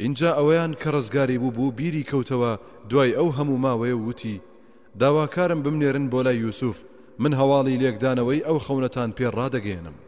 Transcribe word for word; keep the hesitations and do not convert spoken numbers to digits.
اینجا ئەوەیان کە ڕزگاری بوو بوو بیری کەوتەوە دوای ئەو هەموو ماوەیە وتی داواکارم بمنێرن بۆ لای یوسف من هەواڵی لێکدانەوەی ئەو خەونەتان پێ ڕادەگەێنم